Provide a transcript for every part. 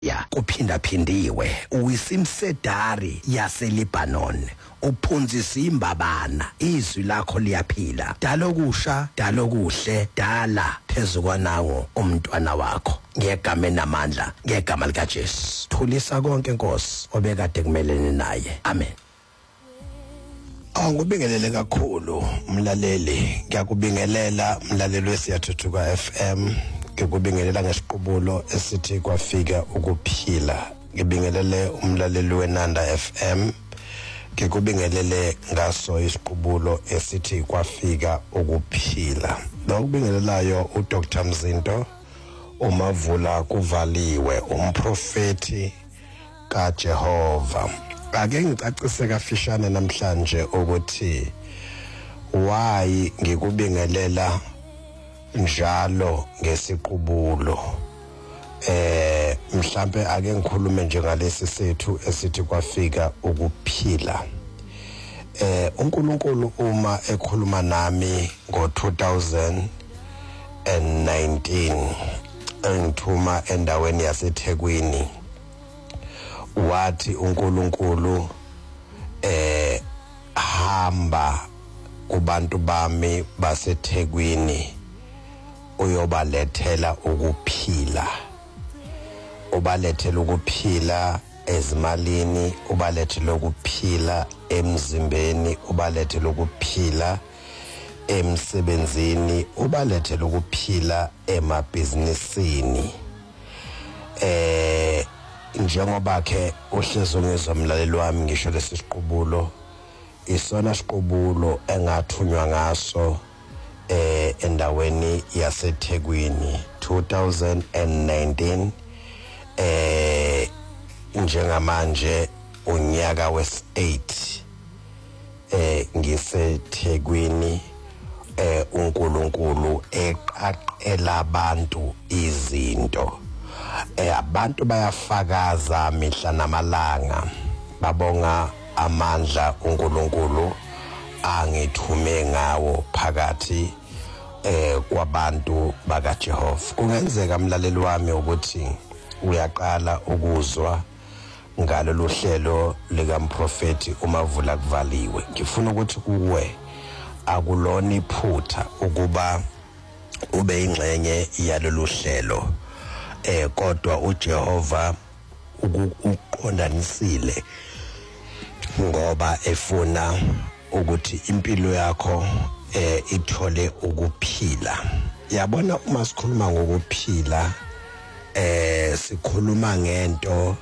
ya kuphinda phindiwe uyisimsedari yaseLebanon uphunzisa imbabana izwi lakho liyaphila dala okusha dala okuhle dala phezukwanango umntwana wakho ngegama enamandla ngegama likaJesu thulisa konke Nkosi obekade kumelene naye amen. Angubingelele kakhulu mlaleli ngiyakubingelela mlaleli wesiyathuthuka FM ngikubingelela ngesiqubulo esithi kwafika ukuphila ngibingelele umlaleli weNanda FM ngikubingelele ngaso isiqubulo esithi kwafika ukuphila lokubingelelayo uDr Mzinto umavula kuvaliwe umprofeti kaJehova. Ake ngicacise kafishane namhlanje ukuthi why ngikubingelela njalo ngesiqubulo mhlambe ake ngikhulume nje ngalesi sethu esithi kwafika ukuphila. uNkulunkulu uma ekhuluma nami ngo2019 engithuma endaweni yaseThekwini wathi uNkulunkulu hamba kubantu bami baseThekwini uyobalethela ukuphila, ubalethela ukuphila ezimalini, ubalethela ukuphila emzimbeni, ubalethela ukuphila emsebenzini, ubalethela ukuphila emabhizinisini. Njengoba ke uhlezi ngizwa umlaleli wami ngisho lesi siqubulo isona siqubulo engathunywa ngaso endaweni yaseThekwini 2019 njengamanje unyaka wes8 ngiseThekwini uNkulunkulu eqaqela abantu izinto. Abantu bayafakaza mihla namalanga babonga amandla uNkulunkulu angithume ngawo phakathi kwabantu bakaJehova. Kungenzeka mlaleli wami ukuthi uyaqala ukuzwa ngalolu hlelo likamprofeti umavula kuvaliwe. Ngifuna ukuthi kuwe akulona iphutha ukuba ube ingxenye yalolu hlelo. Kodwa uJehova uqondanisile ngoba efuna ukuthi impilo yakho ithole ukuphila. Yabona uma sikhuluma ngokuphila sikhuluma ngento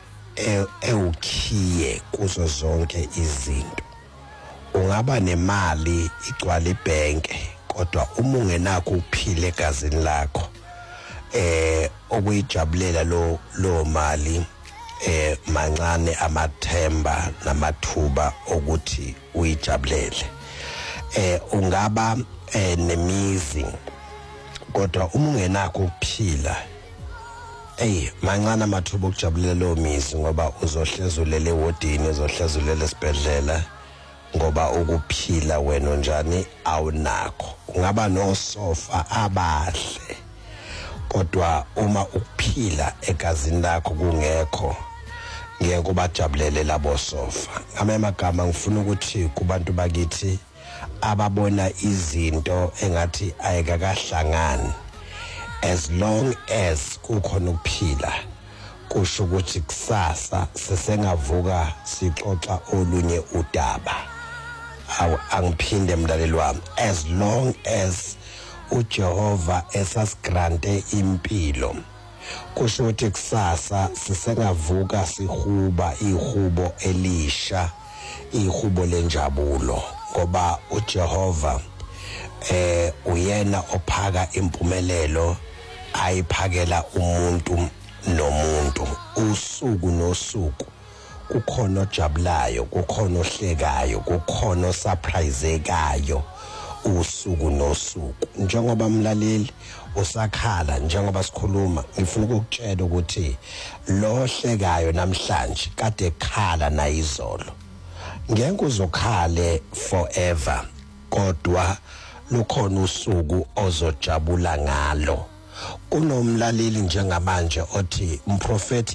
ewukhiye kuzo zonke izinto. Ungaba nemali igcwala ibhenke kodwa uma ungenakho ukuphila egazini lakho okuyijabulela lo mali mancane amathemba namathuba ukuthi uyijabulele. Ungaba nemizi kodwa uma ungenakho ukuphila mancane amathuba okujabulela lo mizi ngoba uzohlezulele wodini uzohlezulele esibhedlela ngoba ukuphila wena njani awunakho. Ungaba nosofa abahle kodwa uma ukuphila egazini lakho kungekho ngeke ubajabulele labo sofa. Ngamagama ngifuna ukuthi kubantu bakithi ababona izinto engathi ayikakahlangani as long as kukhona ukuphila kusho ukuthi kusasa sesengavuka sixoxa olunye udaba. Angiphinde mlaleli wami, as long as uJehova esasigrante impilo kusho ukuthi kusasa sisengavuka sihuba ihubo elisha, ihubo lenjabulo ngoba uJehova uyena ophaka impumelelo ayiphakela umuntu nomuntu. Usuku nosuku kukhona ojabulayo, kukhona ohlekayo, kukhona osurprisekayo usuku nosuku. Njengoba mlaleli usakhala njengoba sikhuluma ngifuna ukukutshela ukuthi lo ohlekayo namhlanje kade ekhala nayizolo ngeke uzokhale forever kodwa lukhona usuku ozojabula ngalo kunomlaleli njengamanje othi umprofeti